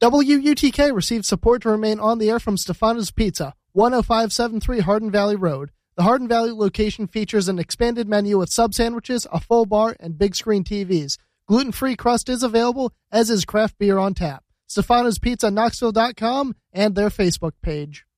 WUTK received support to remain on the air from Stefano's Pizza, 10573 Hardin Valley Road. The Hardin Valley location features an expanded menu with sub-sandwiches, a full bar, and big screen TVs. Gluten-free crust is available, as is craft beer on tap. Stefano's Pizza, Knoxville.com, and their Facebook page.